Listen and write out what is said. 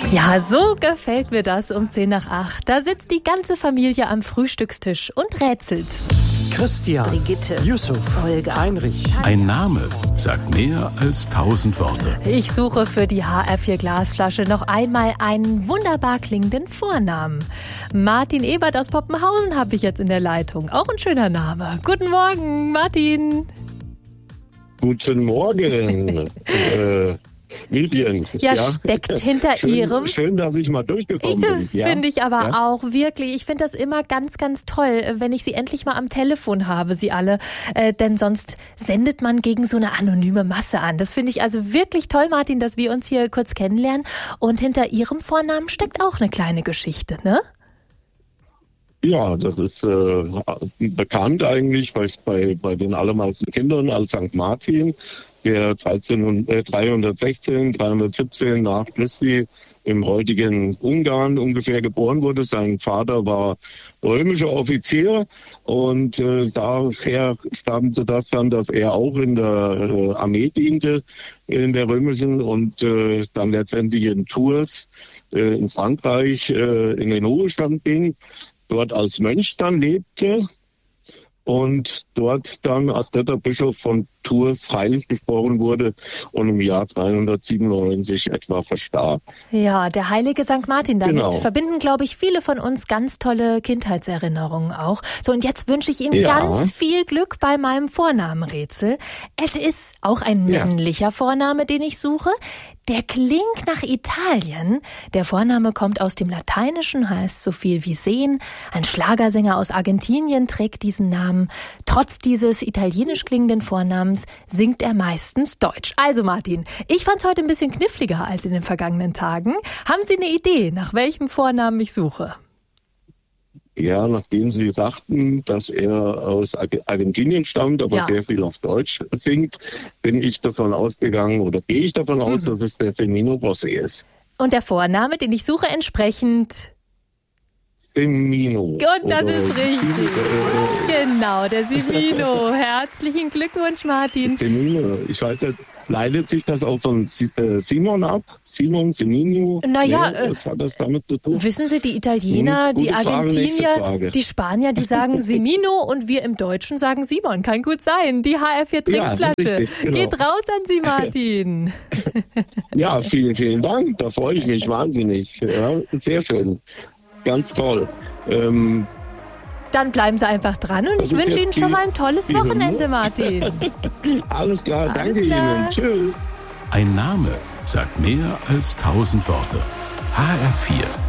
Ja, so gefällt mir das um 7:50. Da sitzt die ganze Familie am Frühstückstisch und rätselt. Christian, Brigitte, Yusuf, Olga, Heinrich. Ein Name sagt mehr als 1000 Worte. Ich suche für die HR4 Glasflasche noch einmal einen wunderbar klingenden Vornamen. Martin Ebert aus Poppenhausen habe ich jetzt in der Leitung. Auch ein schöner Name. Guten Morgen, Martin. Guten Morgen, Vivian. Ja, steckt hinter Ihrem. Schön, dass ich mal durchgekommen bin. Das finde ich aber auch wirklich. Ich finde das immer ganz, ganz toll, wenn ich Sie endlich mal am Telefon habe, Sie alle. Denn sonst sendet man gegen so eine anonyme Masse an. Das finde ich also wirklich toll, Martin, dass wir uns hier kurz kennenlernen. Und hinter Ihrem Vornamen steckt auch eine kleine Geschichte, ne? Ja, das ist bekannt eigentlich bei den allermeisten Kindern als St. Martin, der 316, 317 nach Christi im heutigen Ungarn ungefähr geboren wurde. Sein Vater war römischer Offizier und daher stammte das dann, dass er auch in der Armee diente, in der römischen, und dann letztendlich in Tours in Frankreich in den Ruhestand ging, dort als Mönch dann lebte und dort dann als dritter Bischof von Tours heilig gesprochen wurde und im Jahr 397 etwa verstarb. Ja, der heilige St. Martin, damit Genau. verbinden, glaube ich, viele von uns ganz tolle Kindheitserinnerungen auch. So, und jetzt wünsche ich Ihnen ganz viel Glück bei meinem Vornamenrätsel. Es ist auch ein männlicher Vorname, den ich suche. Der klingt nach Italien. Der Vorname kommt aus dem Lateinischen, heißt so viel wie sehen. Ein Schlagersänger aus Argentinien trägt diesen Namen. Trotz dieses italienisch klingenden Vornamens singt er meistens Deutsch. Also Martin, ich fand's heute ein bisschen kniffliger als in den vergangenen Tagen. Haben Sie eine Idee, nach welchem Vornamen ich suche? Ja, nachdem Sie sagten, dass er aus Argentinien stammt, aber sehr viel auf Deutsch singt, bin ich davon ausgegangen, oder gehe ich davon aus, dass es der Semino Rossi ist. Und der Vorname, den ich suche, entsprechend... Semino. Und das ist richtig. Genau, der Semino. Herzlichen Glückwunsch, Martin. Semino, ich weiß nicht, leitet sich das auch von Simon ab? Simon, Semino? Naja, was hat das damit zu tun? Wissen Sie, die Italiener, die Frage, Argentinier, die Spanier, die sagen Semino und wir im Deutschen sagen Simon. Kann gut sein. Die HR4 Trinkflasche. Ja, richtig, genau. Geht raus an Sie, Martin. Ja, vielen, vielen Dank. Da freue ich mich wahnsinnig. Ja, sehr schön. Ganz toll. Dann bleiben Sie einfach dran und ich wünsche Ihnen schon mal ein tolles Wochenende, Martin. Alles klar, danke Ihnen. Tschüss. Ein Name sagt mehr als 1000 Worte. HR4